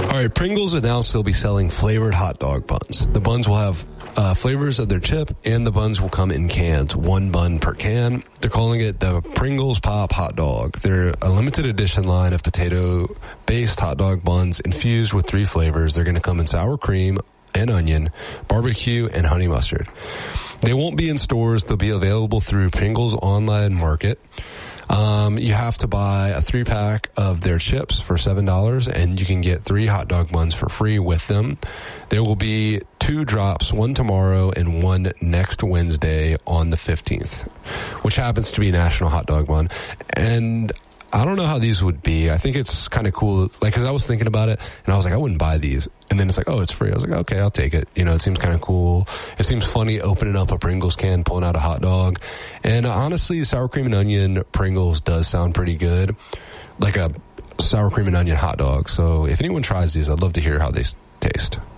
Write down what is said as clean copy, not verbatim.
All right, Pringles announced they'll be selling flavored hot dog buns. The buns will have flavors of their chip, and the buns will come in cans, 1 bun per can. They're calling it the Pringles Pop Hot Dog. They're a limited edition line of potato-based hot dog buns infused with 3 flavors. They're going to come in sour cream and onion, barbecue, and honey mustard. They won't be in stores. They'll be available through Pringles Online Market. You have to buy a 3-pack of their chips for $7, and you can get 3 hot dog buns for free with them. There will be 2 drops, one tomorrow and one next Wednesday on the 15th, which happens to be National Hot Dog Bun. And I don't know how these would be. I think it's kind of cool, like, because I was thinking about it, and I was like, I wouldn't buy these. And then it's like, oh, it's free. I was like, okay, I'll take it. You know, it seems kind of cool. It seems funny opening up a Pringles can, pulling out a hot dog. And honestly, sour cream and onion Pringles does sound pretty good, like a sour cream and onion hot dog. So if anyone tries these, I'd love to hear how they taste.